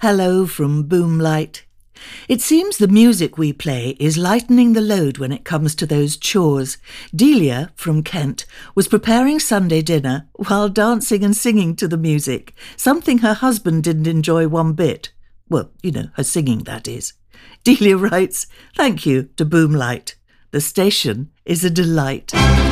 Hello from Boomlight. It seems the music we play is lightening the load when it comes to those chores. Delia, from Kent, was preparing Sunday dinner while dancing and singing to the music, something her husband didn't enjoy one bit. Well, her singing, that is. Delia writes, "Thank you to Boomlight. The station is a delight."